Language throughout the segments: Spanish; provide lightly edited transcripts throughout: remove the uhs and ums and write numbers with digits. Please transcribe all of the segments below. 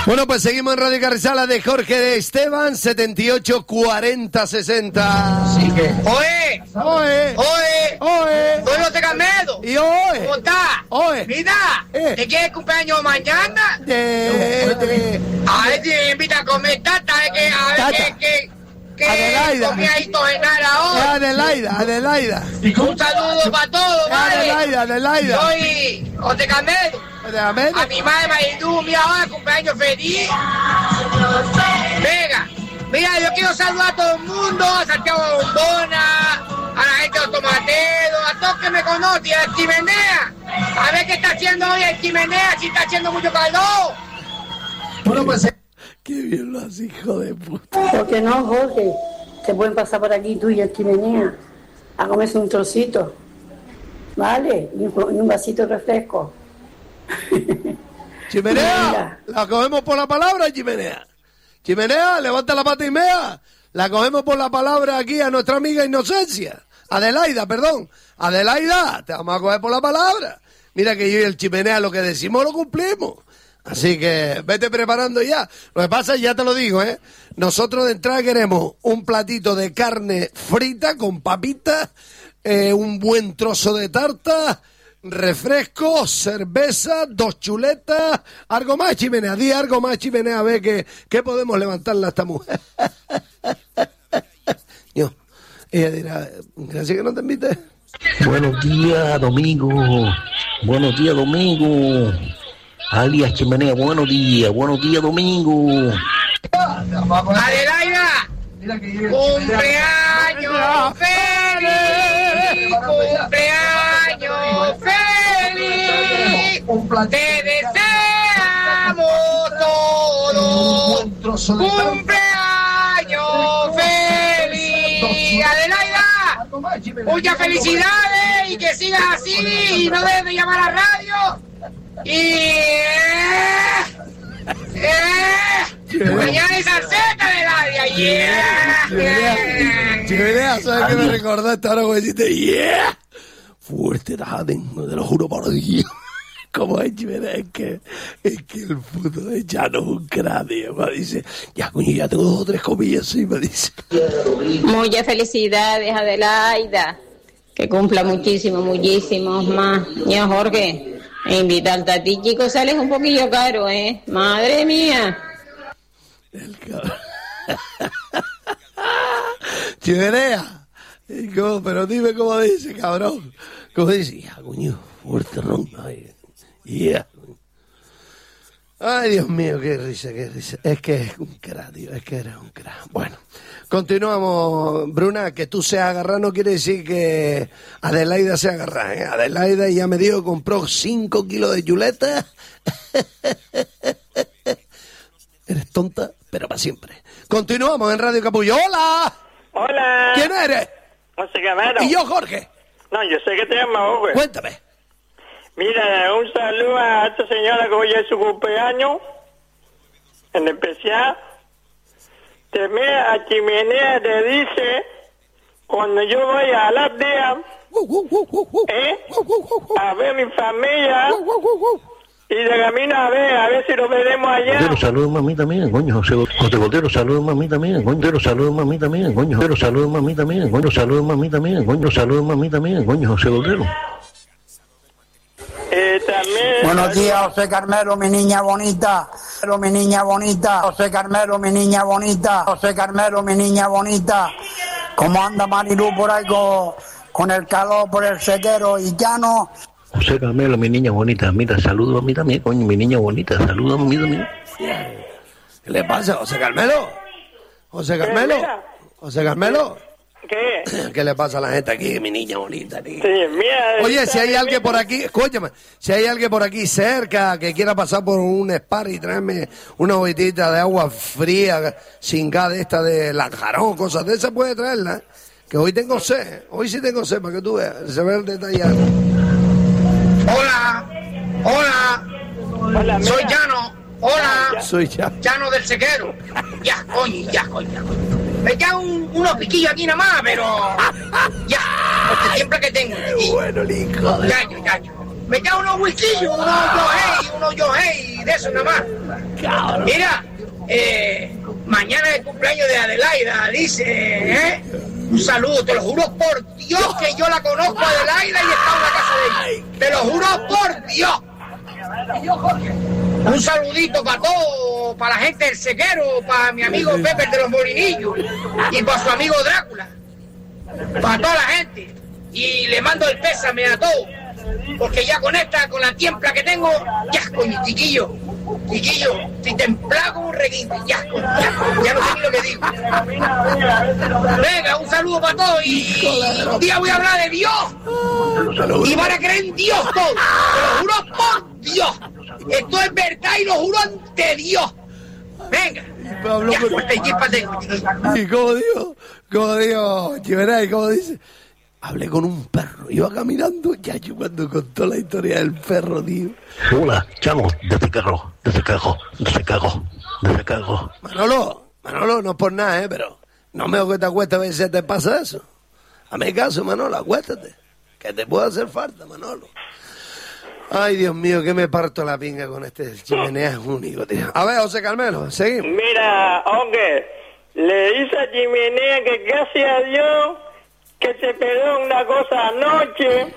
Bueno, pues seguimos en Radio Carrizala de Jorge de Esteban, 78 40 60. Así que... ¡Oe! Soy José Carmelo. ¿Y oe? ¿Cómo estás? Oe. Mira, ¿te quieres cumpleaños mañana? A ver si me invita a comer tata, que Adelaida. comí ahí tojenara hoy. Adelaida. Un saludo para todos, ¿vale? Adelaida. Soy José Carmelo. A mi madre Maridú, mira ahora, cumpleaños feliz. Venga, mira, yo quiero saludar a todo el mundo, a Santiago Bombona, a la gente de los tomateros, a todos que me conocen, a Chimenea. A ver qué está haciendo hoy el Chimenea, si está haciendo mucho calor. Bueno, pues... Qué bien lo haces, hijo de puta. ¿Por qué no, Jorge? Se pueden pasar por aquí tú y el Chimenea a comerse un trocito, ¿vale? Y un vasito de refresco. Chimenea, la cogemos por la palabra, Chimenea. Chimenea, levanta la pata y mea. La cogemos por la palabra aquí a nuestra amiga Inocencia. Adelaida, te vamos a coger por la palabra. Mira que yo y el Chimenea lo que decimos lo cumplimos. Así que vete preparando ya. Lo que pasa, ya te lo digo, nosotros de entrada queremos un platito de carne frita con papitas, un buen trozo de tarta, refresco, cerveza, 2 chuletas, algo más, Chimenea, di algo más, Chimenea, a ver qué podemos levantarle a esta mujer. Yo, ella dirá, ¿gracias que no te invité? Buenos días, Domingo. Alias Chimenea, buenos días, Domingo. Adelaida, cumpleaños feliz, te deseamos todos, cumpleaños feliz. Adelaida, muchas felicidades y que sigas así y no dejes de llamar a la radio. Mañana es salseta de la Chimenea, ¿sabes qué me recordaste ahora cuando dijiste fuerte, Taden, te lo juro por Dios? Como es, Chimenea, es que el puto de Chano es un cráneo, me dice, ya coño, ya tengo 2 o 3 comillas, sí, me dice. Muchas felicidades, Adelaida, que cumpla muchísimos más. Ya, Jorge, invitarte a ti, chicos, sales un poquillo caro, madre mía. El cabrón. Chimenea, pero dime cómo dice, cabrón. ¿Cómo dice? Ya, coño, fuerte ron. Ay, Dios mío, qué risa. Es que es un crack, tío, es que eres un crack. Bueno, continuamos. Bruna, que tú seas agarrada no quiere decir que Adelaida sea agarrada, Adelaida ya me dijo que compró 5 kilos de chuletas. Eres tonta, pero para siempre. Continuamos en Radio Capullo. ¡Hola! Hola. ¿Quién eres? José Camero. Y yo, Jorge. No, yo sé que te llamas Jorge. Cuéntame. Mira, un saludo a esta señora que hoy es su cumpleaños, en especial. A Chimenea te dice, cuando yo voy a las días, a ver mi familia, y de camino a ver si lo veremos allá. Cordero, saludos mami también, coño, José Cordero, saludos mami también, coño, saludos mami también, coño, saludos mami también, coño, saludos mami también, coño, saludos mami también, coño, José Cordero. También... Buenos días, José Carmelo, mi niña bonita. Mi niña bonita. José Carmelo, mi niña bonita. José Carmelo, mi niña bonita. ¿Cómo anda Marilú por ahí con el calor, por el sequero y llano? José Carmelo, mi niña bonita. Mira, saludos a mí también, coño, mi niña bonita. Saludos a mí también. ¿Qué le pasa, José Carmelo? José Carmelo. José Carmelo. ¿Qué? ¿Qué le pasa a la gente aquí, mi niña bonita, tío? Sí, mira, oye, si hay alguien por aquí, escúchame, si hay alguien por aquí cerca que quiera pasar por un spa y traerme una botellita de agua fría, sin gas de esta de Lanjarón, cosas de esas, puede traerla, que hoy tengo sed, hoy sí tengo sed, para que tú veas, se ve el detallado. Hola, soy Llano, hola, soy Llano del Sequero, ya, coño. Me quedan unos piquillos aquí nada más, pero ya, porque siempre que tengo. Bueno, hijo de... Ya. Me quedan unos whisky, unos Johey de eso nada más. Mira, mañana es el cumpleaños de Adelaida, dice, un saludo, te lo juro por Dios que yo la conozco a Adelaida y está en la casa de ella. Te lo juro por Dios. Un saludito para todos, para la gente del Sequero, para mi amigo Pepe de los Molinillos y para su amigo Drácula, para toda la gente. Y le mando el pésame a todos, porque ya con la tiempla que tengo, ya coño, chiquillo, estoy templado como un reguito, ya no sé ni lo que digo. Venga, un saludo para todos y un día voy a hablar de Dios y van a creer en Dios todos, te lo juro por Dios, esto es verdad y lo juro ante Dios. Venga, ya cuesta y chispa tengo, chiquillo. Y como digo, Chimenea, y como dice, hablé con un perro, iba caminando, ya yo cuando contó la historia del perro, tío. Hola, chamo, desde carro. Manolo, no es por nada, pero no me que te acuestes a ver si te pasa eso. Hazme caso, Manolo, acuéstate, que te puede hacer falta, Manolo. Ay, Dios mío, que me parto la pinga con este Chimenea, es único, tío. A ver, José Carmelo, seguimos. Mira, aunque le hice a Chimenea que gracias a Dios que se pegó una cosa anoche,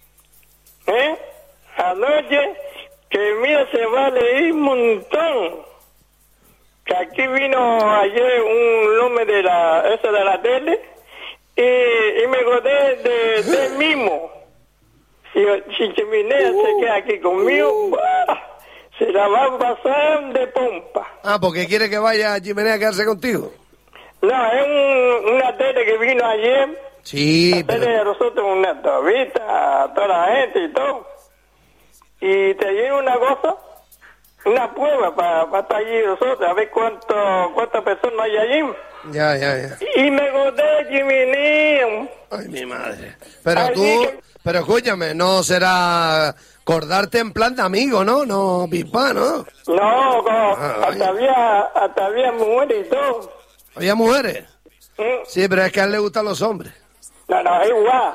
anoche, que mira, se va a leer un montón. Que aquí vino ayer un hombre de la tele y me acordé de él mismo. Y si Chimenea se queda aquí conmigo, se la va a pasar de pompa. Ah, porque quiere que vaya Chimenea a quedarse contigo. No, es una tele que vino ayer. Sí, pero... de nosotros una entrevista a toda la gente y todo. Y te llevo una cosa, una prueba para estar allí nosotros, a ver cuántas personas hay allí. Ya. Y me acordé de Chimenea. Ay, mi madre. Pero escúchame, no será acordarte en plan de amigo, ¿no? No, pipa, ¿no? No, hasta había mujeres y todo. ¿Había mujeres? Sí, pero es que a él le gustan los hombres. No, es igual.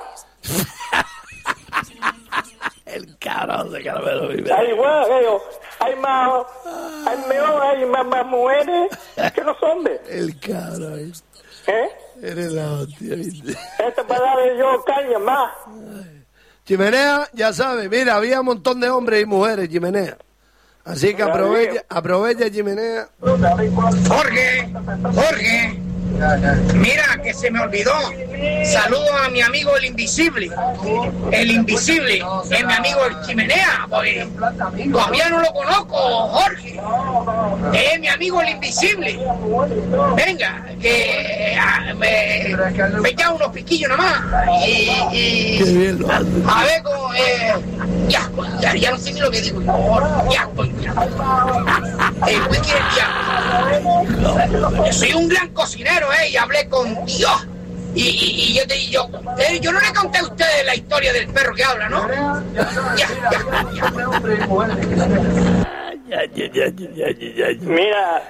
El cabrón de Carmelo. Es igual, hay más mujeres que los hombres. El cabrón. Eres la hostia, ¿viste? Esto para darle yo caña más. Chimenea, ya sabes, mira, había un montón de hombres y mujeres, Chimenea. Así que aprovecha, Chimenea. Jorge, mira que se me olvidó. Saludo a mi amigo el Invisible. El Invisible es mi amigo el Chimenea, porque todavía no lo conozco, Jorge. Es mi amigo el Invisible. Venga, que me echa unos piquillos nada más. Y qué bien lo hace. a ver cómo ya no sé ni lo que digo. El wiki del diablo. Yo soy un gran cocinero, y hablé con Dios. Y yo no le conté a ustedes la historia del perro que habla, ¿no? Mira,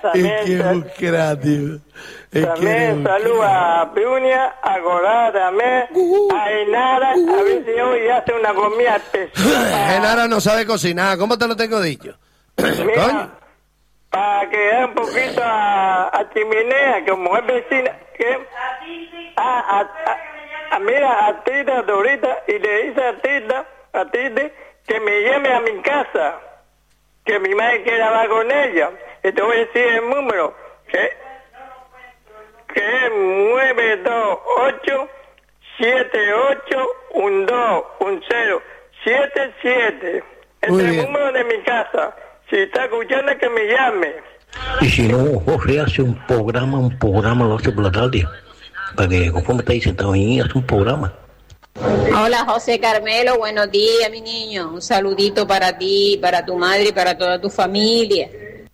también saludo a Piunia, a Gorada también, a Enara, a ver si hoy hace una comida especial. Enara no sabe cocinar, ¿cómo te lo tengo dicho? Mira, para que dé un poquito a Chimenea, como es vecina, que mira, a Tita Dorita, y le dice a Tita, que me llame a mi casa, que mi madre quiera hablar con ella. Y te voy a decir el número, que es 928 78121077. Es el número de mi casa. Si está escuchando, que me llame. Y si no, Jorge hace un programa lo hace por la tarde. Para que, conforme está ahí sentado ahí, hace un programa. Hola José Carmelo, buenos días mi niño, un saludito para ti, para tu madre y para toda tu familia.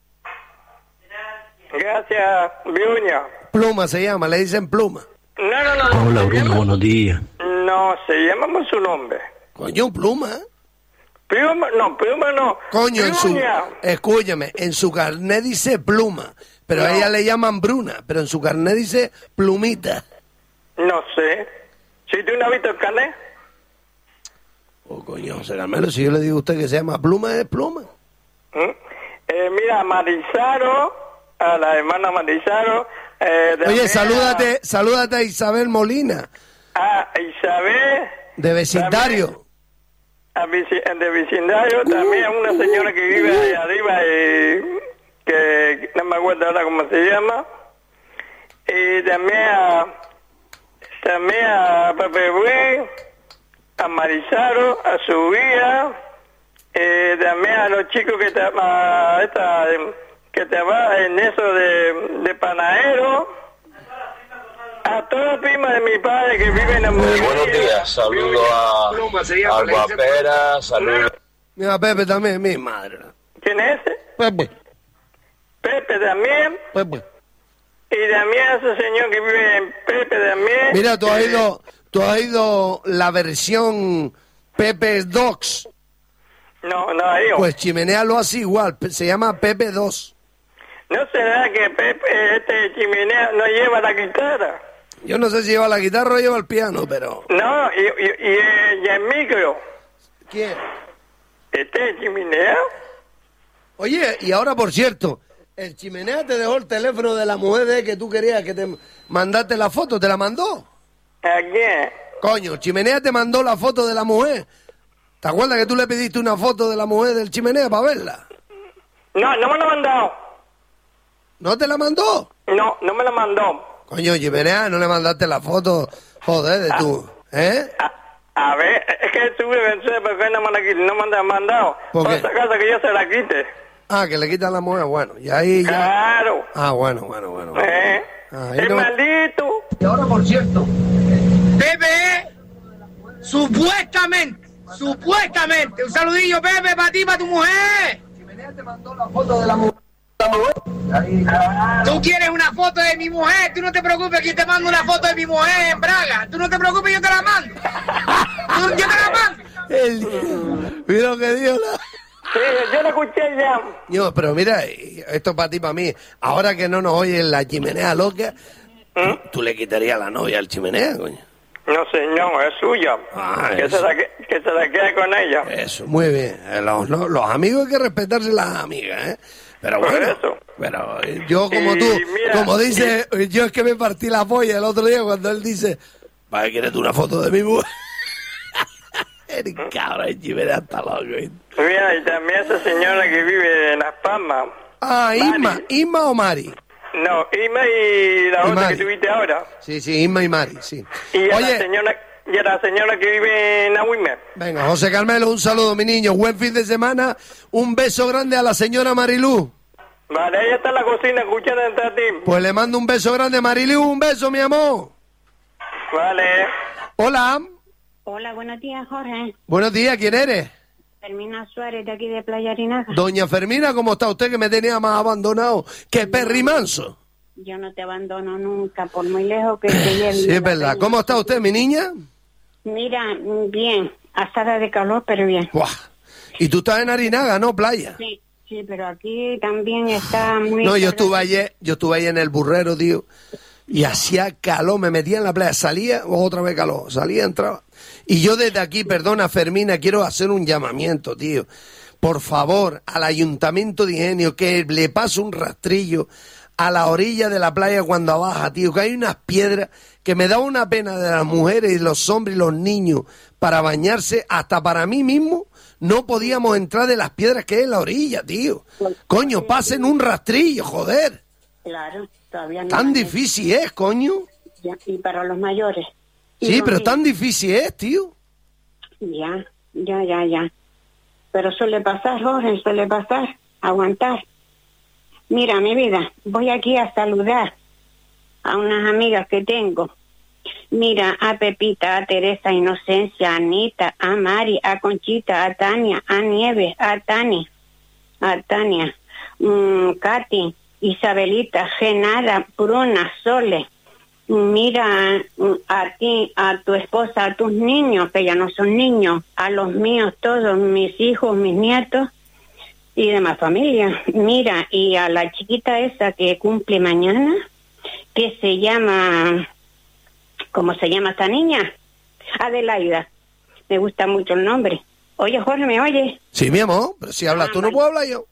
Gracias, Bruña. Pluma se llama, le dicen Pluma. No. Hola Bruno, buenos días. No, se llama por su nombre. Coño, Pluma. Pluma no. Coño, escúchame, en su carnet dice Pluma, pero a ella le llaman Bruna, pero en su carnet dice Plumita. No sé. ¿Si tú no has visto el carnet? Oh, coño, José Carmelo, si yo le digo a usted que se llama Pluma, es Pluma. Mira, a Marizaro, a la hermana Marizaro. Oye, salúdate a Isabel Molina. A Isabel. De vecindario. De vecindario, también a una señora que vive ahí arriba, que no me acuerdo ahora cómo se llama. Y también a Pepe Buen, a Marizaro, a su hija, también a los chicos que trabajan en eso de panadero. A todas las primas de mi padre que viven en Murcia. Buenos días, saludo a Guapera, saludo. Mira, Pepe también, mi madre. ¿Quién es ese? Pepe. Pepe también. Pepe. Y también a ese señor que vive en Pepe también. Mira, tú has ido la versión Pepe Dogs. No ha ido. Pues Chimenea lo hace igual, se llama Pepe 2. ¿No será que Pepe Chimenea no lleva la guitarra? Yo no sé si lleva la guitarra o lleva el piano, pero... No, y el micro. ¿Quién? Chimenea. Oye, y ahora, por cierto, el Chimenea te dejó el teléfono de la mujer de que tú querías que te mandaste la foto, ¿te la mandó? ¿A quién? Coño, Chimenea te mandó la foto de la mujer. ¿Te acuerdas que tú le pediste una foto de la mujer del Chimenea para verla? No me la ha mandado. ¿No te la mandó? No me la mandó. Coño, Chimenea, no le mandaste la foto, joder, de tú, ¿eh? A ver, es que estuve, no sé por qué no me la han mandado. ¿Por qué? esa casa que yo se la quite. Ah, que le quitan la mujer, bueno, y ahí ya... Claro. Ah, bueno. Ahí El no... maldito. Y ahora, por cierto, Pepe, supuestamente, un saludillo, Pepe, para ti, para tu mujer. Chimenea te mandó la foto de la mujer. Tú quieres una foto de mi mujer, tú no te preocupes que te mando una foto de mi mujer en Braga. Tú no te preocupes, yo te la mando. Yo te la mando. Mira lo que dijo la... Sí, yo la escuché ya. Yo, pero mira, esto es para ti, para mí. Ahora que no nos oye la Chimenea loca, ¿tú le quitarías la novia al Chimenea, coño? No, señor, es suya. Que se la quede con ella. Eso, muy bien. Los amigos hay que respetarse las amigas, ¿eh? Pero bueno, pero yo como tú, mira, como dice, yo es que me partí la polla el otro día cuando él dice, ¿para qué quieres tú una foto de mi mujer? El cabrón, Chimenea está loco. Mira, y también esa señora que vive en Las Palmas. Ah, Isma o Mari. No, Isma y la otra Mari. que tuviste ahora. Sí, Isma y Mari, sí. Y a Oye, la señora que vive en Agüime. Venga, José Carmelo, un saludo, mi niño. Buen fin de semana. Un beso grande a la señora Marilú. Vale, ella está en la cocina escuchando entre ti. Pues le mando un beso grande a Marilú. Un beso, mi amor. Vale. Hola. Hola, buenos días, Jorge. Buenos días, ¿quién eres? Fermina Suárez, de aquí de Playa Arinaga. Doña Fermina, ¿cómo está usted que me tenía más abandonado que Perry Manso? Yo no te abandono nunca, por muy lejos que te lleve. Sí, es verdad. ¿Cómo está usted, mi niña? Mira, bien, asada de calor, pero bien. Buah. Y tú estás en Arinaga, ¿no? Playa. Sí, pero aquí también está muy... No, yo estuve ayer en el Burrero, tío, y hacía calor, me metía en la playa, salía, otra vez calor, salía, entraba. Y yo desde aquí, perdona Fermina, quiero hacer un llamamiento, tío. Por favor, al Ayuntamiento de Ingenio, que le pase un rastrillo a la orilla de la playa cuando baja, tío, que hay unas piedras que me da una pena de las mujeres y los hombres y los niños para bañarse, hasta para mí mismo, no podíamos entrar de las piedras que hay en la orilla, tío. Coño, pasen un rastrillo, joder. Claro, todavía no. Tan difícil es, coño. Ya, y para los mayores. Sí, pero tan difícil es, tío. Ya. Pero suele pasar, Jorge, suele pasar. Aguantar. Mira, mi vida, voy aquí a saludar a unas amigas que tengo. Mira, a Pepita, a Teresa, a Inocencia, a Anita, a Mari, a Conchita, a Tania, a Nieves, a Tania, Katy, Isabelita, Genara, Bruna, Sole. Mira, a ti, a tu esposa, a tus niños, que ya no son niños, a los míos todos, mis hijos, mis nietos y demás familia. Mira, y a la chiquita esa que cumple mañana, que se llama, ¿cómo se llama esta niña? Adelaida. Me gusta mucho el nombre. Oye, Jorge, ¿me oye? Sí, mi amor, pero si hablas tú no puedo hablar yo.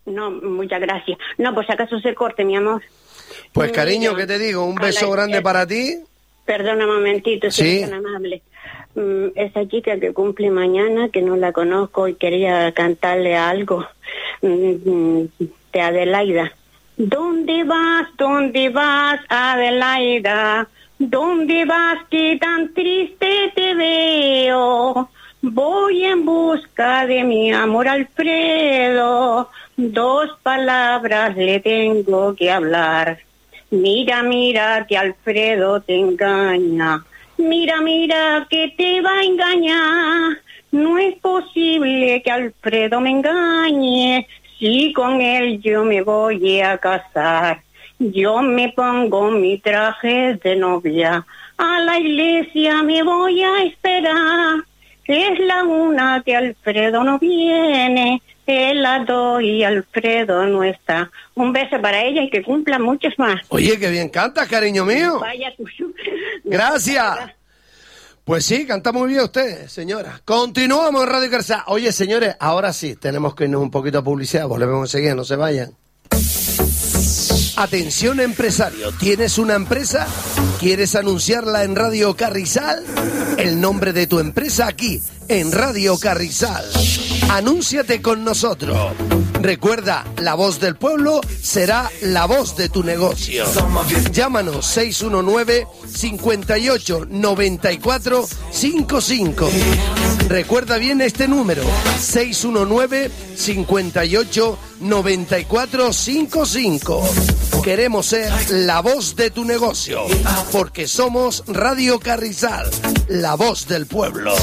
No, muchas gracias. No, pues acaso se corte, mi amor. Pues cariño, ¿qué te digo? Un beso grande para ti. Perdona un momentito, si eres tan amable. Esa chica que cumple mañana, que no la conozco y quería cantarle algo, de Adelaida. ¿Dónde vas, Adelaida? ¿Dónde vas que tan triste te veo? Voy en busca de mi amor Alfredo, 2 palabras le tengo que hablar. Mira que Alfredo te engaña, mira que te va a engañar. No es posible que Alfredo me engañe, si con él yo me voy a casar. Yo me pongo mi traje de novia, a la iglesia me voy a esperar. Es la 1 que Alfredo no viene, es la 2 y Alfredo no está. Un beso para ella y que cumpla muchos más. Oye, qué bien cantas, cariño mío. Vaya tú. Gracias. Pues sí, canta muy bien usted, señora. Continuamos en Radio Carrizal. Oye, señores, ahora sí, tenemos que irnos un poquito a publicidad. Volvemos enseguida, no se vayan. Atención empresario, ¿tienes una empresa? ¿Quieres anunciarla en Radio Carrizal? El nombre de tu empresa aquí, en Radio Carrizal. Anúnciate con nosotros. Recuerda, la voz del pueblo será la voz de tu negocio. Llámanos 619 58 94 55. Recuerda bien este número, 619 58 94 55. Queremos ser la voz de tu negocio, porque somos Radio Carrizal, la voz del pueblo.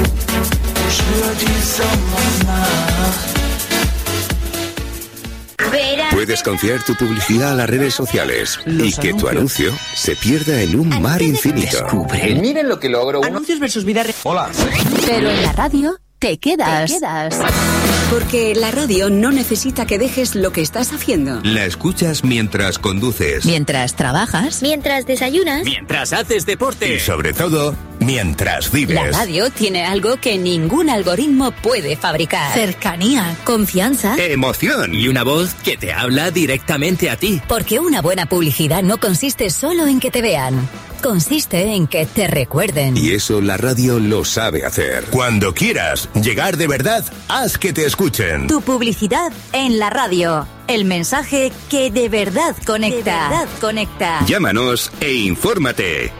Puedes confiar tu publicidad a las redes sociales y que tu anuncio se pierda en un mar infinito. Miren lo que logro. Anuncios versus vida real. Hola. Pero en la radio te quedas. Porque la radio no necesita que dejes lo que estás haciendo. La escuchas mientras conduces. Mientras trabajas. Mientras desayunas. Mientras haces deporte. Y sobre todo, mientras vives. La radio tiene algo que ningún algoritmo puede fabricar. Cercanía, confianza, emoción y una voz que te habla directamente a ti. Porque una buena publicidad no consiste solo en que te vean. Consiste en que te recuerden. Y eso la radio lo sabe hacer. Cuando quieras llegar de verdad, haz que te escuchen. Tu publicidad en la radio. El mensaje que de verdad conecta. Llámanos e infórmate.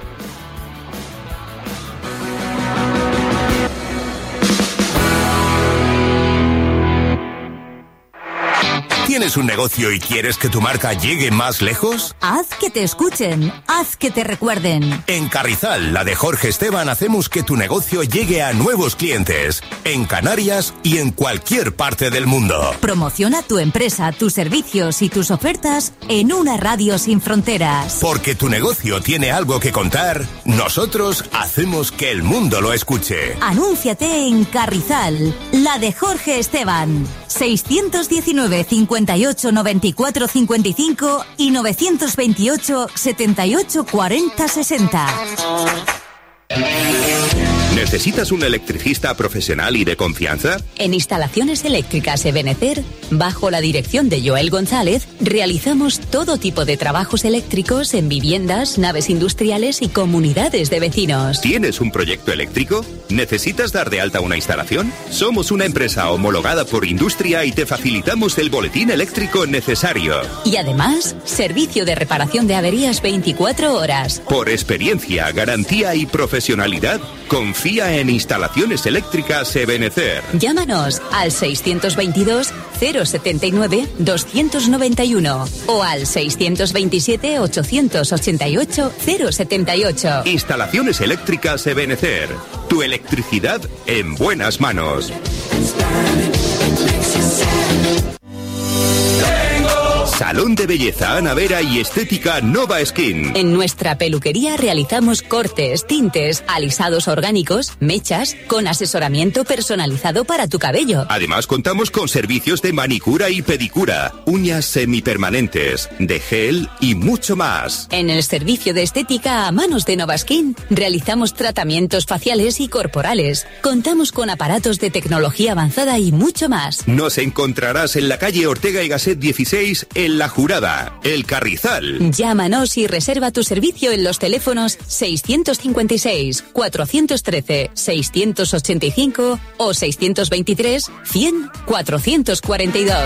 ¿Tienes un negocio y quieres que tu marca llegue más lejos? Haz que te escuchen, haz que te recuerden. En Carrizal, la de Jorge Esteban, hacemos que tu negocio llegue a nuevos clientes, en Canarias y en cualquier parte del mundo. Promociona tu empresa, tus servicios y tus ofertas en una radio sin fronteras. Porque tu negocio tiene algo que contar, nosotros hacemos que el mundo lo escuche. Anúnciate en Carrizal, la de Jorge Esteban. 619 58 94 55 y 928 78 40 60. ¿Necesitas un electricista profesional y de confianza? En Instalaciones Eléctricas Ebenecer, bajo la dirección de Joel González, realizamos todo tipo de trabajos eléctricos en viviendas, naves industriales y comunidades de vecinos. ¿Tienes un proyecto eléctrico? ¿Necesitas dar de alta una instalación? Somos una empresa homologada por Industria y te facilitamos el boletín eléctrico necesario. Y además, servicio de reparación de averías 24 horas. Por experiencia, garantía y profesionalidad, confía en Instalaciones Eléctricas Ebenecer. Llámanos al 622 079 291 o al 627 888 078. Instalaciones Eléctricas Ebenecer. Tu electricidad en buenas manos. Salón de Belleza Ana Vera y Estética Nova Skin. En nuestra peluquería realizamos cortes, tintes, alisados orgánicos, mechas, con asesoramiento personalizado para tu cabello. Además contamos con servicios de manicura y pedicura, uñas semipermanentes, de gel y mucho más. En el servicio de estética a manos de Nova Skin realizamos tratamientos faciales y corporales. Contamos con aparatos de tecnología avanzada y mucho más. Nos encontrarás en la calle Ortega y Gasset 16 en La Jurada, El Carrizal. Llámanos y reserva tu servicio en los teléfonos 656 413 685 o 623 100 442.